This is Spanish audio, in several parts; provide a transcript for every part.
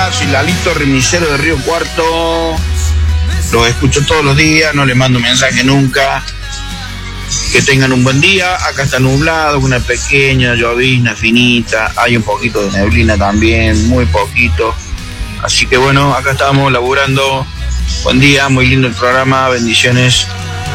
día, soy Lalito Remisero de Río Cuarto. Los escucho todos los días, no les mando mensaje nunca. Que tengan un buen día. Acá está nublado, una pequeña llovizna finita. Hay un poquito de neblina también, muy poquito. Así que bueno, acá estamos laburando. Buen día, muy lindo el programa, bendiciones.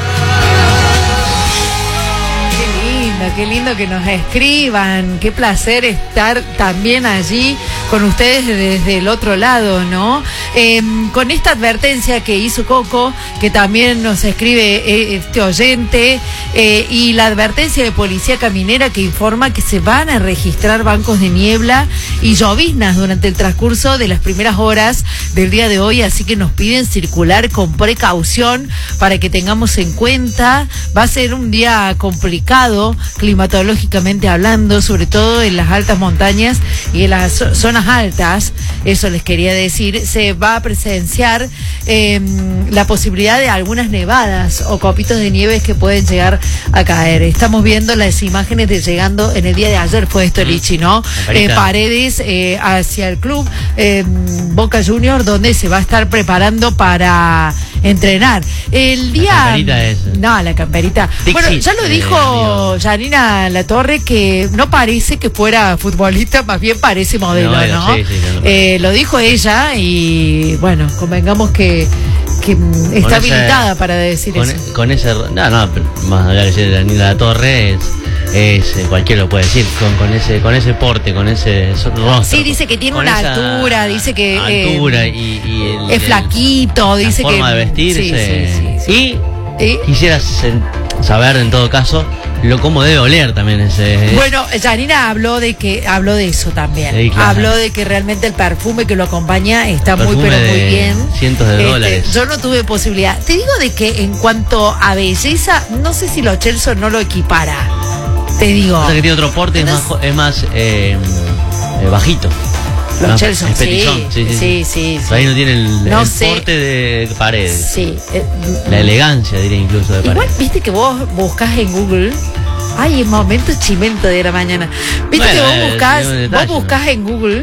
Qué lindo que nos escriban, qué placer estar también allí con ustedes desde el otro lado, ¿no? Con esta advertencia que hizo Coco, que también nos escribe este oyente, y la advertencia de Policía Caminera que informa que se van a registrar bancos de niebla y lloviznas durante el transcurso de las primeras horas del día de hoy, así que nos piden circular con precaución para que tengamos en cuenta. Va a ser un día complicado climatológicamente hablando, sobre todo en las altas montañas y en las zonas altas. Eso les quería decir. Se va a presenciar la posibilidad de algunas nevadas o copitos de nieve que pueden llegar a caer. Estamos viendo las imágenes de llegando en el día de ayer, fue esto, Lichi, ¿no? Paredes hacia el club Boca Juniors, donde se va a estar preparando para entrenar. El día... La camperita es... No, la camperita. Bueno, ya lo dijo Janina Latorre, que no parece que fuera futbolista, más bien parece modelo, ¿no? Sí, lo dijo ella y bueno, convengamos que está habilitada para decir eso. Con ese... No, pero más allá de ser Janina Latorre cualquiera lo puede decir, con ese porte, con ese rostro. Sí, dice que tiene una altura, dice que altura y es flaquito, dice que forma de vestirse. Sí. Y quisiera saber en todo caso cómo debe oler también ese. Bueno, Janina habló de eso también. Sí, claro. Habló de que realmente el perfume que lo acompaña está muy bien. Cientos de dólares. Yo no tuve posibilidad. Te digo de que en cuanto a belleza, no sé si Lo Celso no lo equipara. Te digo. O sea que tiene otro porte, es más bajito. Lo Celso, sí. Ahí no tiene el porte de Paredes. Sí. La elegancia, diría incluso, de Paredes. Igual, viste que vos buscás en Google. Ay, en momento chimento de la mañana. Viste que vos buscás en Google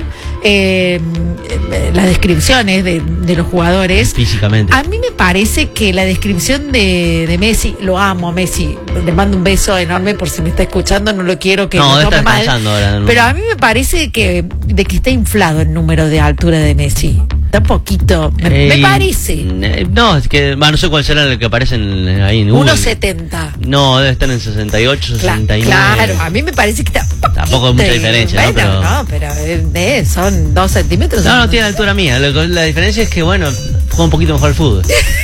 las descripciones de los jugadores. Físicamente. A mí me parece que la descripción de Messi, lo amo a Messi, le mando un beso enorme por si me está escuchando, no lo quiero que me tome mal. Ahora, pero a mí me parece que está inflado el número de altura de Messi. Está poquito, me parece. No, es que no sé cuál será el que aparece ahí en Google. 1.70. No, debe estar en 68, 69. Claro, a mí me parece que está tampoco hay mucha diferencia, bueno, pero son 2 centímetros. No tiene altura mía. La diferencia es que, bueno, juega un poquito mejor el fútbol.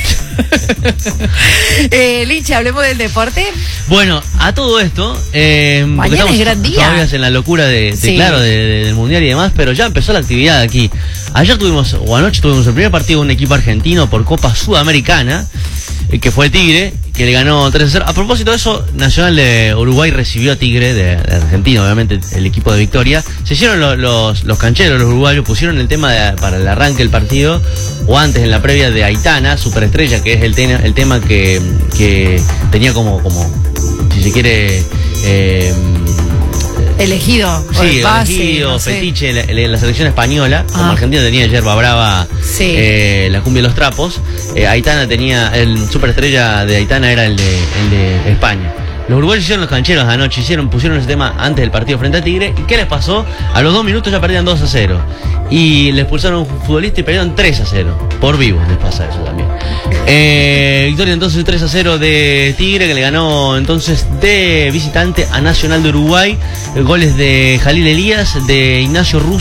Licha, hablemos del deporte. Bueno, a todo esto, mañana es gran día. Todavía en la locura del mundial y demás, pero ya empezó la actividad aquí. Ayer anoche tuvimos el primer partido de un equipo argentino por Copa Sudamericana, que fue Tigre, que le ganó 3-0. A propósito de eso, Nacional de Uruguay recibió a Tigre de Argentina, obviamente el equipo de Victoria. Se hicieron los cancheros, los uruguayos, pusieron el tema para el arranque del partido, o antes en la previa, de Aitana, Superestrella, que es el tema que tenía como si se quiere... elegido, fetiche la selección española. Como Argentina tenía Yerba Brava, la cumbia de los trapos, Aitana tenía, el Superestrella de Aitana era el de España. Los uruguayos hicieron los cancheros anoche, pusieron ese tema antes del partido frente a Tigre. ¿Y qué les pasó? A los 2 minutos ya perdían 2-0. Y les expulsaron a un futbolista y perdieron 3-0. Por vivo les pasa eso también. Victoria entonces 3-0 de Tigre, que le ganó entonces de visitante a Nacional de Uruguay. Goles de Jalil Elías, de Ignacio Russo.